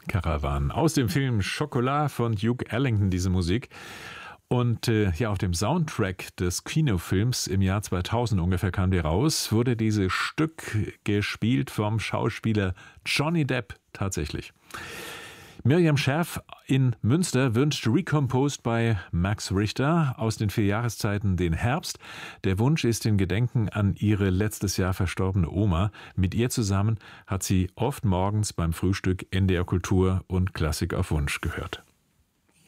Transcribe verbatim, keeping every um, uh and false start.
Caravan. Aus dem Film Chocolat von Duke Ellington, diese Musik. Und äh, ja, auf dem Soundtrack des Kinofilms im Jahr zweitausend ungefähr kam der raus, wurde dieses Stück gespielt vom Schauspieler Johnny Depp tatsächlich. Miriam Scherf in Münster wünscht Recomposed bei Max Richter aus den vier Jahreszeiten den Herbst. Der Wunsch ist in Gedenken an ihre letztes Jahr verstorbene Oma. Mit ihr zusammen hat sie oft morgens beim Frühstück N D R Kultur und Klassik auf Wunsch gehört.